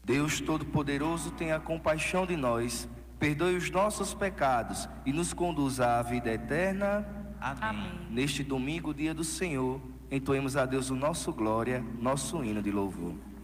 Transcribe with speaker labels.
Speaker 1: Deus Todo-Poderoso, tenha compaixão de nós, perdoe os nossos pecados e nos conduza à vida eterna.
Speaker 2: Amém.
Speaker 1: Neste domingo, dia do Senhor, entoemos a Deus o nosso glória, nosso hino de louvor.